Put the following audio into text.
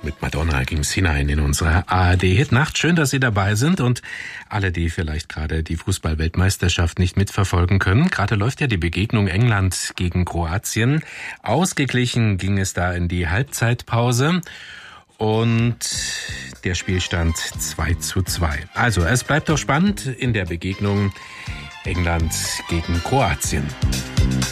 Mit Madonna ging's hinein in unsere ARD-Hit-Nacht. Schön, dass Sie dabei sind und alle, die vielleicht gerade die Fußball-Weltmeisterschaft nicht mitverfolgen können. Gerade läuft ja die Begegnung England gegen Kroatien. Ausgeglichen ging es da in die Halbzeitpause und der Spielstand 2:2. Also, es bleibt doch spannend in der Begegnung England gegen Kroatien.